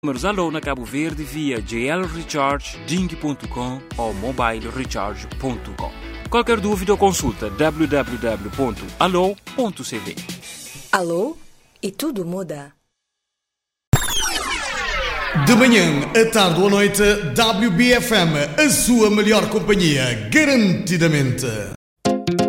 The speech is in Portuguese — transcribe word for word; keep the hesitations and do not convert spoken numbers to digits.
Números Alô na Cabo Verde via j l recharge ding ponto com ou mobile recharge ponto com. Qualquer dúvida ou consulta w w w ponto alô ponto c v. Alô e tudo muda. De manhã, à tarde ou à noite, W B F M, a sua melhor companhia, garantidamente.